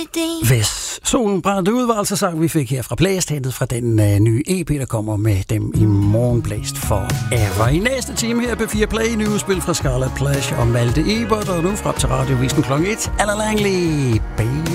Hvis solen brændte ud, var altså sang, vi fik her fra Blæst, hentet fra den nye EP, der kommer med dem i morgen. Blæst Forever. I næste time her på 4 Play, nye udspil fra Scarlet Pleasure og Malte Ebert, og nu frem til radiovisen kl. 1. Aller Langley, baby.